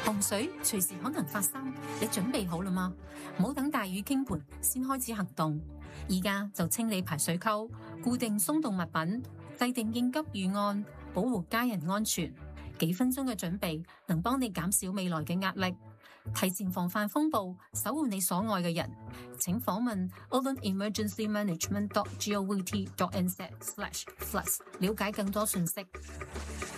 洪水隨時可能發生，你準備好了嗎？唔好等大雨傾盆先開始行動，而家就清理排水溝，固定鬆動物品，制定應急預案，保護家人安全。幾分鐘嘅準備能幫你減少未來嘅壓力，提前防範風暴，守護你所愛嘅人。請訪問 aucklandemergencymanagement.govt.nz/floods 了解更多信息。